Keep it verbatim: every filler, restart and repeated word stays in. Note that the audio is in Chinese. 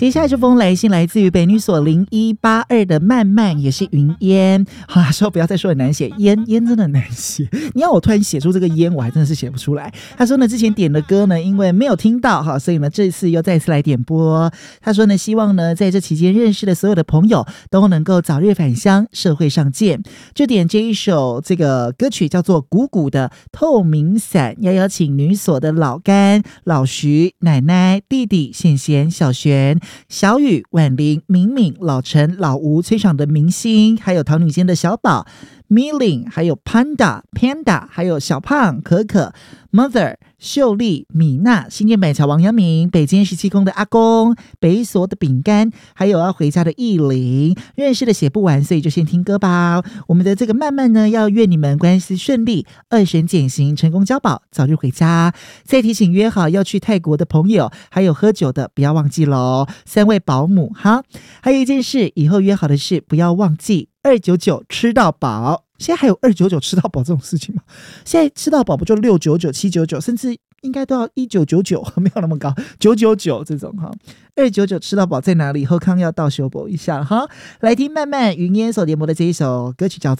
接下来这封来信来自于北女所零一八二的曼曼，也是云烟。好，他说不要再说很难写，烟烟真的很难写。你要我突然写出这个烟，我还真的是写不出来。他说呢，之前点的歌呢，因为没有听到哈，所以呢这次又再次来点播。他说呢，希望呢在这期间认识的所有的朋友都能够早日返乡，社会上见。就点这一首这个歌曲叫做《鼓鼓的透明伞》，要邀请女所的老干、老徐、奶奶、弟弟、贤贤、小璇、小雨、婉玲、敏敏、老陈、老吴、崔场的明星，还有桃女间的小宝、Milling， 还有 Panda Panda， 还有小胖、可可、Mother、秀丽、米娜、新店板桥王阳明、北京十七宫的阿公、北所的饼干，还有要回家的艺玲。认识的写不完，所以就先听歌吧。我们的这个慢慢呢，要愿你们官司顺利，二审减刑成功交保，早日回家。再提醒约好要去泰国的朋友，还有喝酒的不要忘记咯。三位保姆哈，还有一件事，以后约好的事不要忘记，二九九吃到饱。现在还有二九九吃到饱这种事情吗？现在吃到饱不就六九九、七九九，甚至应该都要一九九九，没有那么高，九九九这种哈。二九九吃到饱在哪里？后康要到修补一下哈。来听慢慢云烟所联播的这一首歌曲叫